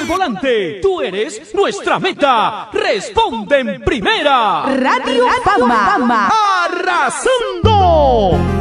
al volante. Tú eres nuestra meta. Responde en primera. Radio Fama. ¡Arrasando!